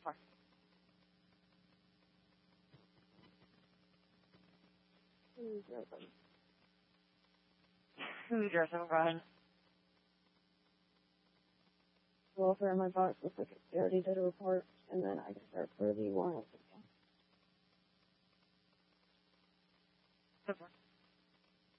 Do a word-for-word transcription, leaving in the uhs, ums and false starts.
far. Who drove them? Who drove them, Brian? Well, for my box looks like they already did a report, and then I can start for the warrant. Good work.